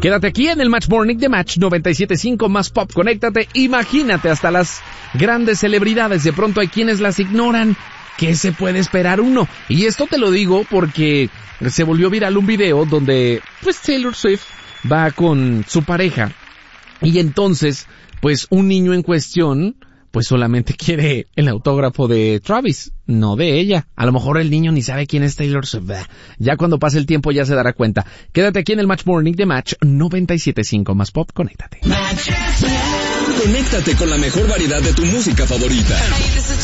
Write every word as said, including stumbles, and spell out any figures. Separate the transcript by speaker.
Speaker 1: Quédate aquí en el Match Morning de Match noventa y siete punto cinco más Pop. Conéctate, imagínate hasta las grandes celebridades. De pronto hay quienes las ignoran. ¿Qué se puede esperar uno? Y esto te lo digo porque se volvió viral un video donde pues Taylor Swift va con su pareja y entonces pues un niño en cuestión pues solamente quiere el autógrafo de Travis, no de ella. A lo mejor el niño ni sabe quién es Taylor Swift. Ya cuando pase el tiempo ya se dará cuenta. Quédate aquí en el Match Morning de Match noventa y siete punto cinco más Pop. Conéctate.
Speaker 2: Conéctate con la mejor variedad de tu música favorita.